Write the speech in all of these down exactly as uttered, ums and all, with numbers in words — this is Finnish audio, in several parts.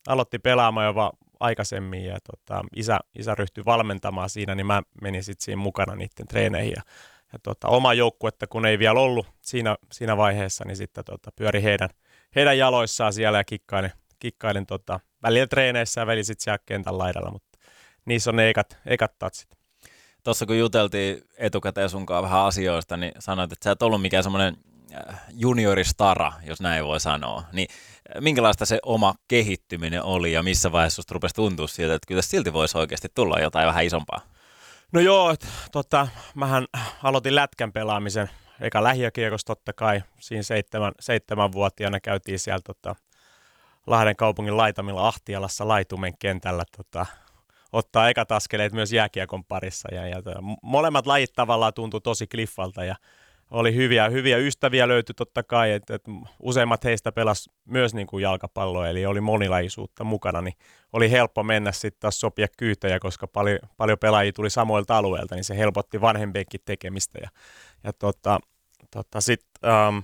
aloitti pelaamaan jo vaan aikaisemmin ja tota, isä, isä ryhtyi valmentamaan siinä, niin mä menin sitten siinä mukana niiden treeneihin. Ja, ja tota, oma joukkuetta, kun ei vielä ollut siinä, siinä vaiheessa, niin sitten tota, pyöri heidän, heidän jaloissaan siellä ja kikkailin, kikkailin tota, välillä treeneissä ja välillä sitten siellä kentän laidalla, mutta niissä on ne ekat, ekat tatsit. Tuossa kun juteltiin etukäteen sunkaan vähän asioista, niin sanoit, että sä et ollut mikään semmoinen junioristara, jos näin voi sanoa. Niin minkälaista se oma kehittyminen oli ja missä vaiheessa susta rupesi tuntua siltä, että kyllä silti voisi oikeasti tulla jotain vähän isompaa? No joo, että tota, mähän aloitin lätkän pelaamisen eka lähiökiekossa totta kai. Siinä seitsemän, seitsemänvuotiaana käytiin siellä tota, Lahden kaupungin laitamilla Ahtialassa Laitumen kentällä tota, ottaa ekat askeleet myös jääkiekon parissa. Ja, ja, molemmat lajit tavallaan tuntui tosi kliffalta ja oli hyviä, hyviä ystäviä löytyi totta kai, että et useimmat heistä pelasi myös niin kuin jalkapalloa, eli oli monilajisuutta mukana, niin oli helppo mennä sitten taas sopia kyytejä, koska paljon, paljon pelaajia tuli samoilta alueilta, niin se helpotti vanhempienkin tekemistä. Ja, ja tota, tota sit, ähm,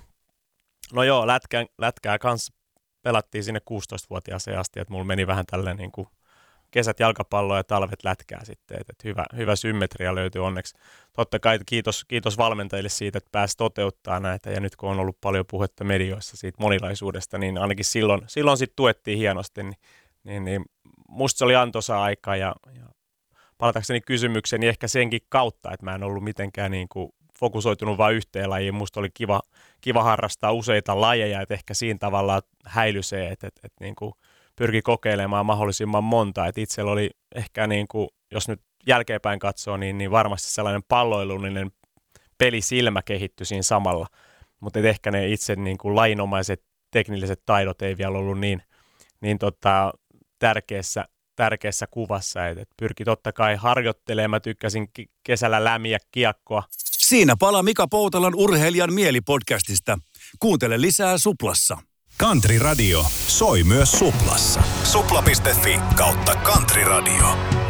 no joo, lätkää, lätkää kanssa pelattiin sinne kuusitoistavuotiaaseen asti, että mulla meni vähän tälleen niin kuin kesät jalkapalloa ja talvet lätkää sitten, että et hyvä, hyvä symmetria löytyi onneksi. Totta kai kiitos, kiitos valmentajille siitä, että pääsi toteuttaa näitä ja nyt kun on ollut paljon puhetta medioissa siitä monilaisuudesta, niin ainakin silloin, silloin sitten tuettiin hienosti, niin, niin, niin musta se oli antoisa aika ja, ja palatakseni kysymykseen, niin ehkä senkin kautta, että mä en ollut mitenkään niin kuin fokusoitunut vain yhteen lajiin, musta oli kiva, kiva harrastaa useita lajeja, että ehkä siinä tavalla häilyi se, että, että, että niin kuin pyrki kokeilemaan mahdollisimman monta, että itsellä oli ehkä niin kuin, jos nyt jälkeenpäin katsoo, niin, niin varmasti sellainen palloilullinen pelisilmä kehittyi siinä samalla, mutta ehkä ne itse niin kuin lajinomaiset teknilliset taidot ei vielä ollut niin, niin tota, tärkeässä, tärkeässä kuvassa, että et pyrki totta kai harjoittelemaan, mä tykkäsin kesällä lämiä kiekkoa. Siinä pala Mika Poutalan Urheilijan mieli-podcastista. Kuuntele lisää Suplassa. Country Radio soi myös Suplassa. Supla piste fi kautta Country Radio.